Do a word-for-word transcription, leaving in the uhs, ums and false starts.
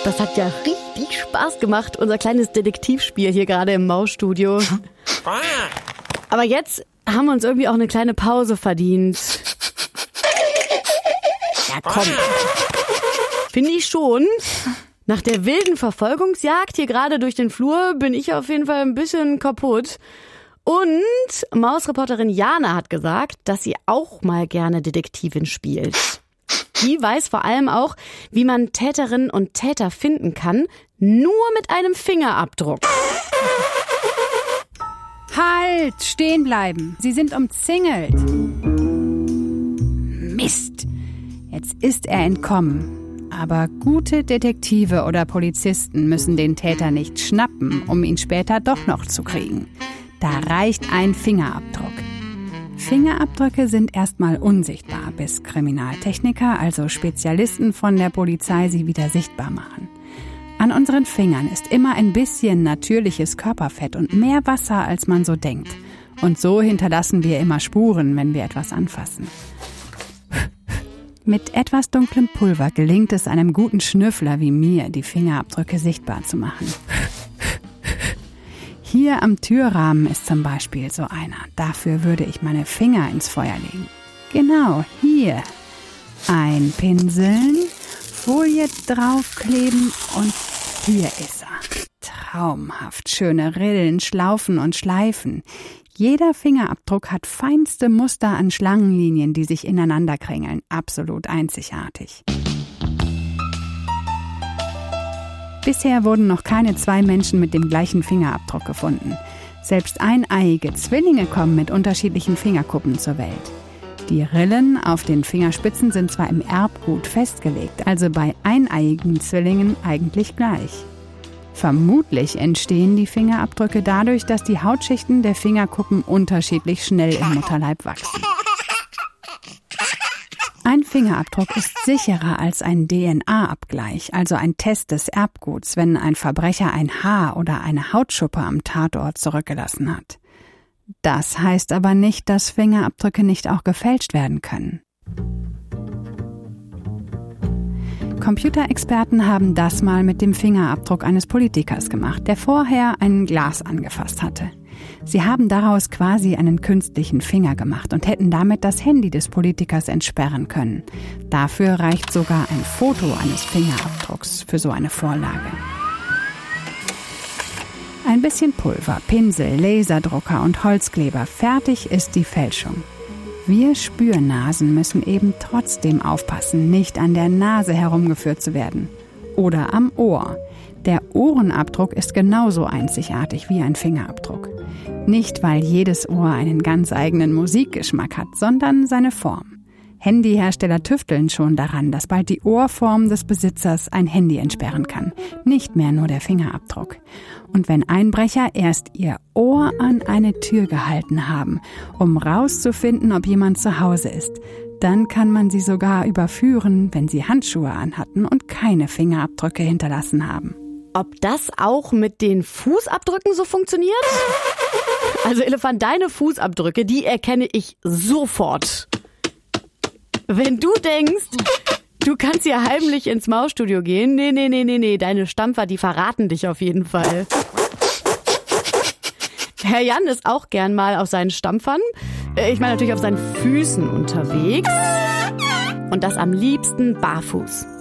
Das hat ja richtig Spaß gemacht, unser kleines Detektivspiel hier gerade im Mausstudio. Aber jetzt haben wir uns irgendwie auch eine kleine Pause verdient. Ja, komm. Finde ich schon. Nach der wilden Verfolgungsjagd hier gerade durch den Flur bin ich auf jeden Fall ein bisschen kaputt. Und Mausreporterin Jana hat gesagt, dass sie auch mal gerne Detektivin spielt. Die weiß vor allem auch, wie man Täterinnen und Täter finden kann, nur mit einem Fingerabdruck. Halt! Stehen bleiben! Sie sind umzingelt. Mist! Jetzt ist er entkommen. Aber gute Detektive oder Polizisten müssen den Täter nicht schnappen, um ihn später doch noch zu kriegen. Da reicht ein Fingerabdruck. Fingerabdrücke sind erstmal unsichtbar, bis Kriminaltechniker, also Spezialisten von der Polizei, sie wieder sichtbar machen. An unseren Fingern ist immer ein bisschen natürliches Körperfett und mehr Wasser, als man so denkt. Und so hinterlassen wir immer Spuren, wenn wir etwas anfassen. Mit etwas dunklem Pulver gelingt es einem guten Schnüffler wie mir, die Fingerabdrücke sichtbar zu machen. Hier am Türrahmen ist zum Beispiel so einer. Dafür würde ich meine Finger ins Feuer legen. Genau, hier. Einpinseln, Folie draufkleben und hier ist er. Traumhaft schöne Rillen, Schlaufen und Schleifen. Jeder Fingerabdruck hat feinste Muster an Schlangenlinien, die sich ineinander kringeln. Absolut einzigartig. Bisher wurden noch keine zwei Menschen mit dem gleichen Fingerabdruck gefunden. Selbst eineiige Zwillinge kommen mit unterschiedlichen Fingerkuppen zur Welt. Die Rillen auf den Fingerspitzen sind zwar im Erbgut festgelegt, also bei eineiigen Zwillingen eigentlich gleich. Vermutlich entstehen die Fingerabdrücke dadurch, dass die Hautschichten der Fingerkuppen unterschiedlich schnell im Mutterleib wachsen. Ein Fingerabdruck ist sicherer als ein D N A-Abgleich, also ein Test des Erbguts, wenn ein Verbrecher ein Haar oder eine Hautschuppe am Tatort zurückgelassen hat. Das heißt aber nicht, dass Fingerabdrücke nicht auch gefälscht werden können. Computerexperten haben das mal mit dem Fingerabdruck eines Politikers gemacht, der vorher ein Glas angefasst hatte. Sie haben daraus quasi einen künstlichen Finger gemacht und hätten damit das Handy des Politikers entsperren können. Dafür reicht sogar ein Foto eines Fingerabdrucks für so eine Vorlage. Ein bisschen Pulver, Pinsel, Laserdrucker und Holzkleber, fertig ist die Fälschung. Wir Spürnasen müssen eben trotzdem aufpassen, nicht an der Nase herumgeführt zu werden. Oder am Ohr. Der Ohrenabdruck ist genauso einzigartig wie ein Fingerabdruck. Nicht, weil jedes Ohr einen ganz eigenen Musikgeschmack hat, sondern seine Form. Handyhersteller tüfteln schon daran, dass bald die Ohrform des Besitzers ein Handy entsperren kann. Nicht mehr nur der Fingerabdruck. Und wenn Einbrecher erst ihr Ohr an eine Tür gehalten haben, um rauszufinden, ob jemand zu Hause ist, dann kann man sie sogar überführen, wenn sie Handschuhe anhatten und keine Fingerabdrücke hinterlassen haben. Ob das auch mit den Fußabdrücken so funktioniert? Also Elefant, deine Fußabdrücke, die erkenne ich sofort. Wenn du denkst, du kannst hier heimlich ins Mausstudio gehen, nee, nee, nee, nee, nee, deine Stampfer, die verraten dich auf jeden Fall. Herr Jan ist auch gern mal auf seinen Stampfern, ich meine natürlich auf seinen Füßen unterwegs und das am liebsten barfuß.